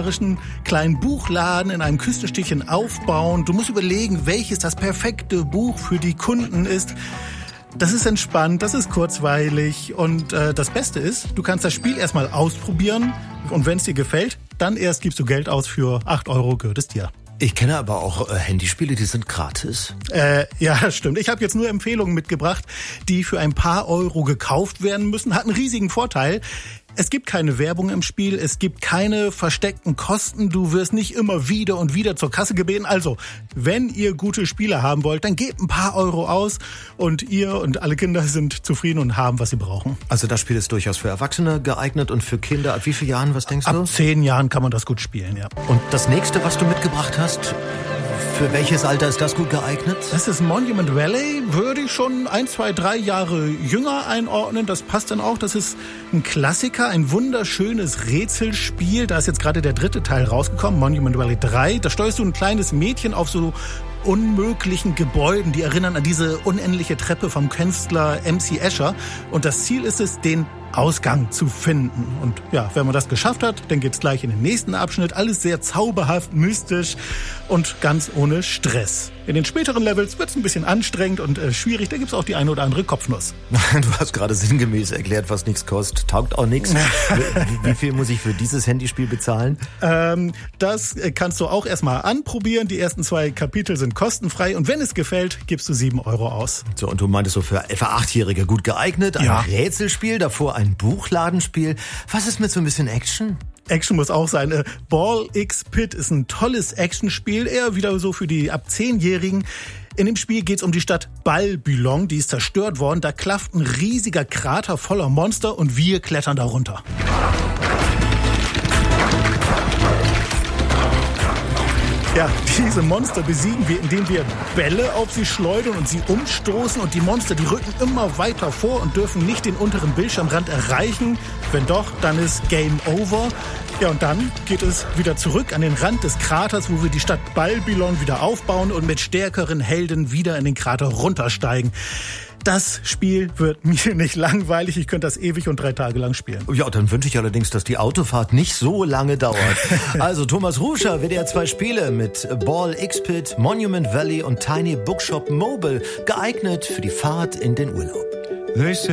unternehmerischen kleinen Buchladen in einem Küstenstädtchen aufbauen. Du musst überlegen, welches das perfekte Buch für die Kunden ist. Das ist entspannt, das ist kurzweilig und das Beste ist, du kannst das Spiel erstmal ausprobieren und wenn es dir gefällt, dann erst gibst du Geld aus für 8 Euro, gehört es dir. Ich kenne aber auch Handyspiele, die sind gratis. Ja, stimmt. Ich habe jetzt nur Empfehlungen mitgebracht, die für ein paar Euro gekauft werden müssen. Hat einen riesigen Vorteil. Es gibt keine Werbung im Spiel, es gibt keine versteckten Kosten, du wirst nicht immer wieder und wieder zur Kasse gebeten. Also, wenn ihr gute Spiele haben wollt, dann gebt ein paar Euro aus und ihr und alle Kinder sind zufrieden und haben, was sie brauchen. Also das Spiel ist durchaus für Erwachsene geeignet und für Kinder. Ab wie vielen Jahren, was denkst du? Ab 10 Jahren kann man das gut spielen, ja. Und das nächste, was du mitgebracht hast, für welches Alter ist das gut geeignet? Das ist Monument Valley, würde ich schon 1, 2, 3 Jahre jünger einordnen. Das passt dann auch. Das ist ein Klassiker, ein wunderschönes Rätselspiel. Da ist jetzt gerade der 3. Teil rausgekommen, Monument Valley 3. Da steuerst du ein kleines Mädchen auf so unmöglichen Gebäuden, die erinnern an diese unendliche Treppe vom Künstler MC Escher. Und das Ziel ist es, den Ausgang zu finden. Und ja, wenn man das geschafft hat, dann geht's gleich in den nächsten Abschnitt. Alles sehr zauberhaft, mystisch und ganz ohne Stress. In den späteren Levels wird's ein bisschen anstrengend und schwierig. Da gibt's auch die eine oder andere Kopfnuss. Du hast gerade sinngemäß erklärt, was nichts kostet. Taugt auch nichts. Wie viel muss ich für dieses Handyspiel bezahlen? Das kannst du auch erstmal anprobieren. Die ersten 2 Kapitel sind kostenfrei. Und wenn es gefällt, gibst du 7 Euro aus. So, und du meintest so für etwa 8-Jährige gut geeignet. Ein Rätselspiel, davor ein Buchladenspiel. Was ist mit so ein bisschen Action? Action muss auch sein. Ball X Pit ist ein tolles Actionspiel, eher wieder so für die ab 10-Jährigen. In dem Spiel geht's um die Stadt Balbylon, die ist zerstört worden. Da klafft ein riesiger Krater voller Monster und wir klettern da runter. Ja, diese Monster besiegen wir, indem wir Bälle auf sie schleudern und sie umstoßen. Und die Monster, die rücken immer weiter vor und dürfen nicht den unteren Bildschirmrand erreichen. Wenn doch, dann ist Game Over. Ja, und dann geht es wieder zurück an den Rand des Kraters, wo wir die Stadt Balbylon wieder aufbauen und mit stärkeren Helden wieder in den Krater runtersteigen. Das Spiel wird mir nicht langweilig. Ich könnte das ewig und 3 Tage lang spielen. Ja, dann wünsche ich allerdings, dass die Autofahrt nicht so lange dauert. Also Thomas Ruscher, WDR 2 Spiele mit Ball X-Pit, Monument Valley und Tiny Bookshop Mobile. Geeignet für die Fahrt in den Urlaub.